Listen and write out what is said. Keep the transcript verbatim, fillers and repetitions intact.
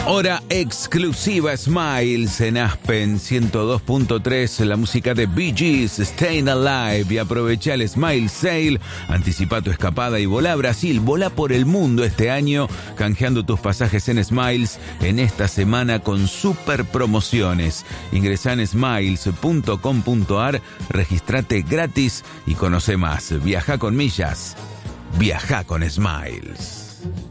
Hora exclusiva Smiles en Aspen ciento dos punto tres, la música de Bee Gees, Staying Alive, y aprovecha el Smile Sale, anticipa tu escapada y volá a Brasil, volá por el mundo este año, canjeando tus pasajes en Smiles en esta semana con super promociones. Ingresá en smiles punto com punto ar, registrate gratis y conoce más. Viajá con millas, viajá con Smiles.